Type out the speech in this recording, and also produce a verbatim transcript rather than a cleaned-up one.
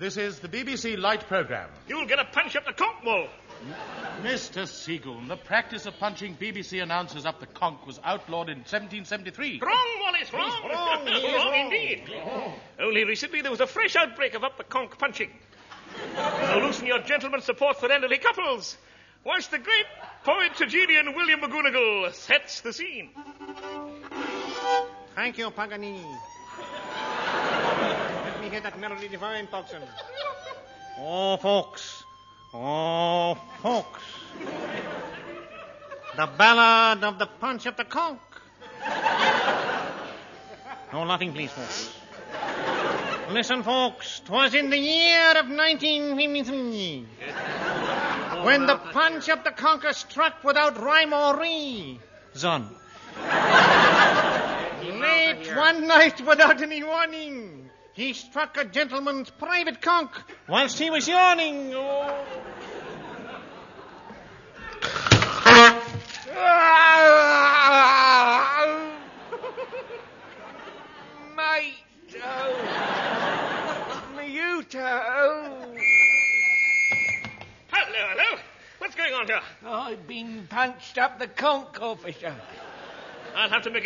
This is the B B C Light Programme. You'll get a punch up the conch, Mull. Mister Seagoon, the practice of punching B B C announcers up the conch was outlawed in seventeen seventy-three. Wrong, Wallace, wrong. He's wrong, he is wrong, wrong. indeed. Only recently there was a fresh outbreak of up the conch punching. So loosen your gentleman's support for elderly couples, whilst the great poet tragedian William McGonagall sets the scene. Thank you, Paganini. Let me hear that melody divine, Pogson. Oh, folks. Oh, folks. The ballad of the punch of the conch. No laughing, please, folks. Listen, folks. 'Twas in the year of nineteen fifty-three when the punch of the conch struck without rhyme or reason. Late one night without any warning, he struck a gentleman's private conch whilst he was yawning. Oh. My toe. My toe. Hello, hello. What's going on here? I've been punched up the conch, officer. I'll have to make